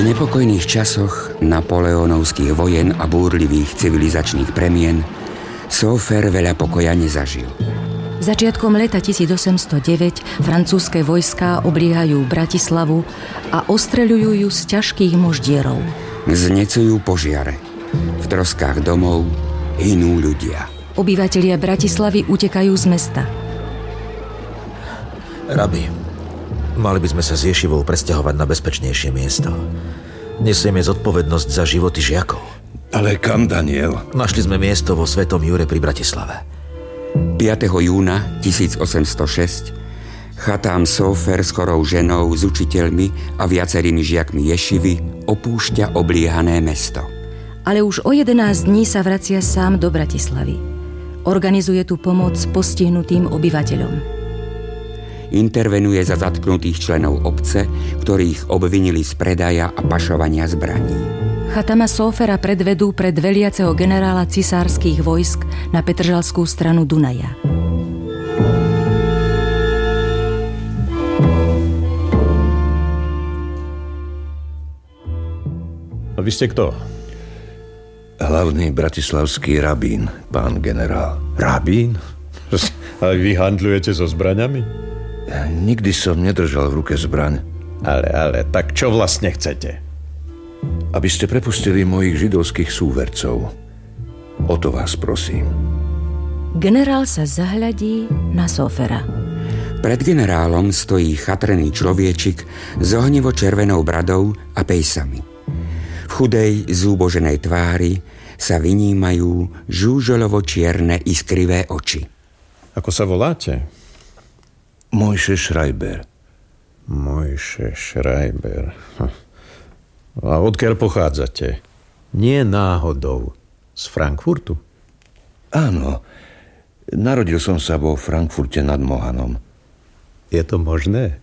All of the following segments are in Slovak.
nepokojných časoch napoleónovských vojen a búrlivých civilizačných premien Sófer veľa pokoja nezažil. Začiatkom leta 1809 francúzske vojská obliehajú Bratislavu a ostreľujú ju z ťažkých moždierov. Znecujú požiare. V troskách domov hynú ľudia. Obyvatelia Bratislavy utekajú z mesta. Rabi, mali by sme sa s Ješivou presťahovať na bezpečnejšie miesto. Nesieme zodpovednosť za životy žiakov. Ale kam, Daniel? Našli sme miesto vo Svetom Jure pri Bratislave. 5. júna 1806 Chatám Sófer s chorou ženou, s učiteľmi a viacerými žiakmi Ješivy opúšťa obliehané mesto. Ale už o 11 dní sa vracia sám do Bratislavy. Organizuje tu pomoc postihnutým obyvateľom. Intervenuje za zatknutých členov obce, ktorých obvinili z predaja a pašovania zbraní. Chatama Sófera predvedú pred veliaceho generála cisárskych vojsk na Petržalskú stranu Dunaja. A vy ste kto? Hlavný bratislavský rabín, pán generál. Rabín? A vy handlujete so zbraňami? Nikdy som nedržal v ruke zbraň. Ale, tak čo vlastne chcete? Aby ste prepustili mojich židovských súvercov. O to vás prosím. Generál sa zahľadí na Sófera. Pred generálom stojí chatrný človečik s ohnivo-červenou bradou a pejsami. V chudej, zúboženej tvári sa vynímajú žúžolovo-čierne iskrivé oči. Ako sa voláte? Mojše Schreiber. Mojše Schreiber. A odkiaľ pochádzate? Nie náhodou z Frankfurtu? Áno. Narodil som sa vo Frankfurte nad Mohanom. Je to možné?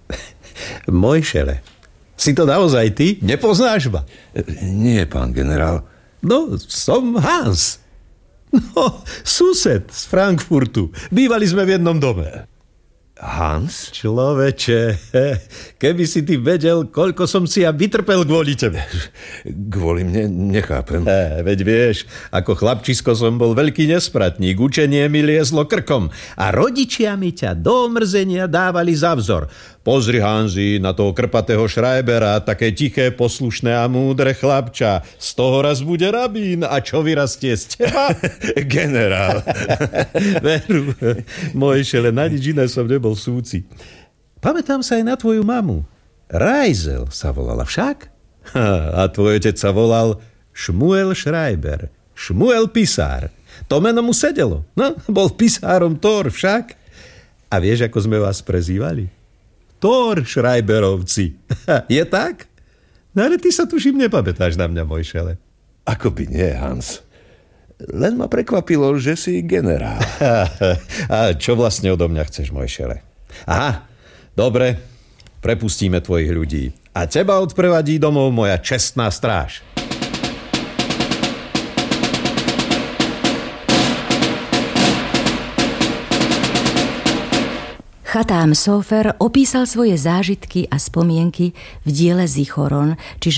Mojšele, si to naozaj ty? Nepoznáš ma? Nie, pán generál. No, som Hans. No, sused z Frankfurtu. Bývali sme v jednom dome. Hans? Človeče, keby si ty vedel, koľko som si ja vytrpel kvôli tebe. Kvôli mne nechápem. Veď vieš, ako chlapčisko som bol veľký nespratník, učenie mi liezlo krkom a rodičia mi ťa do omrzenia dávali za vzor. Pozri, Hanzi, na toho krpatého Schreibera, také tiché, poslušné a múdre chlapča. Z toho raz bude rabín a čo vyrastie z teba? Generál. Veru, Mojšele, na nič iné som nebol v súci. Pamätám sa aj na tvoju mamu. Rajzel sa volala však? A tvoj otec sa volal Šmuel Schreiber. Šmuel pisár. To meno mu sedelo. No, bol pisárom Thor však. A vieš, ako sme vás prezývali? Thor Schreiberovci. Je tak? No ale ty sa tuším nepamätáš na mňa, Mojšele. Ako by nie, Hans. Len ma prekvapilo, že si generál. A čo vlastne odo mňa chceš, Mojšele? Aha, dobre, prepustíme tvojich ľudí. A teba odprevadí domov moja čestná stráž. Chatám Sófer opísal svoje zážitky a spomienky v diele Zichoron, čiže